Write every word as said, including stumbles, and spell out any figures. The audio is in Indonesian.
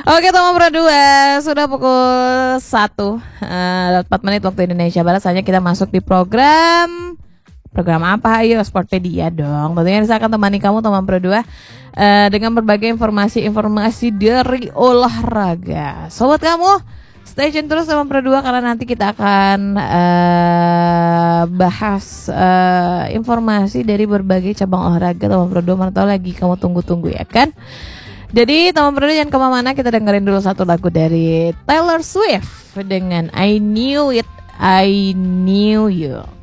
Oke teman Pro dua, sudah pukul satu uh, empat menit waktu Indonesia Barat. Saatnya kita masuk di program Program apa? Ayo, Sportpedia dong. Tentunya saya akan temani kamu teman Pro dua uh, dengan berbagai informasi-informasi dari olahraga. Sobat kamu, stay tune terus teman Pro dua karena nanti kita akan uh, bahas uh, informasi dari berbagai cabang olahraga teman Pro dua. Mana tahu lagi kamu tunggu-tunggu ya kan? Jadi teman Pro jangan kemana-mana, kita dengerin dulu satu lagu dari Taylor Swift dengan I Knew It, I Knew You.